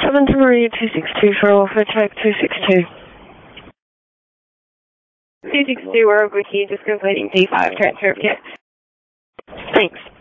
7 to Maria 262 for Alpha, check 262. 262, we're over with you, just completing D5 transfer of kit. Thanks.